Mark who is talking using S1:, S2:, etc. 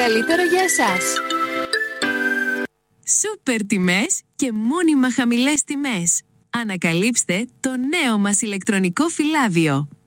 S1: καλύτερο για εσάς.
S2: Σούπερ τιμές και μόνιμα χαμηλές τιμές. Ανακαλύψτε το νέο μας ηλεκτρονικό φυλάδιο.